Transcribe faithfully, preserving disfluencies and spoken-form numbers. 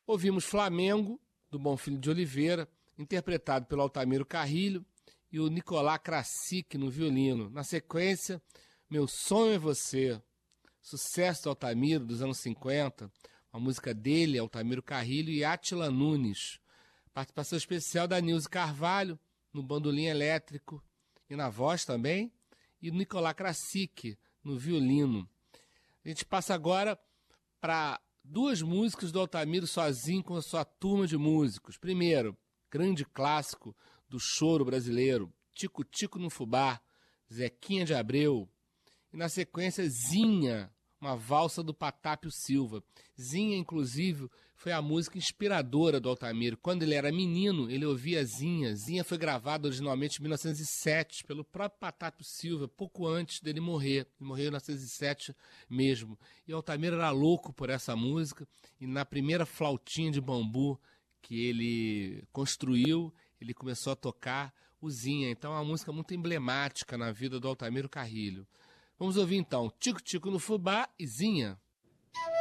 Ouvimos Flamengo, do Bonfilho de Oliveira, interpretado pelo Altamiro Carrilho e o Nicolás Krasik no violino. Na sequência, Meu Sonho é Você, sucesso do Altamiro dos anos cinquenta, uma música dele, Altamiro Carrilho e Átila Nunes. Participação especial da Nilce Carvalho, no bandolim elétrico e na voz também, e o Nicolás Krasik no violino. A gente passa agora para duas músicas do Altamiro sozinho com a sua turma de músicos. Primeiro, grande clássico do choro brasileiro, Tico Tico no Fubá, Zequinha de Abreu. E na sequência, Zinha, uma valsa do Patápio Silva. Zinha, inclusive, foi a música inspiradora do Altamiro. Quando ele era menino, ele ouvia Zinha. Zinha foi gravada originalmente em mil novecentos e sete pelo próprio Patápio Silva, pouco antes dele morrer. Ele morreu em mil novecentos e sete mesmo. E o Altamiro era louco por essa música. E na primeira flautinha de bambu que ele construiu, ele começou a tocar o Zinha. Então é uma música muito emblemática na vida do Altamiro Carrilho. Vamos ouvir então Tico Tico no Fubá e Zinha.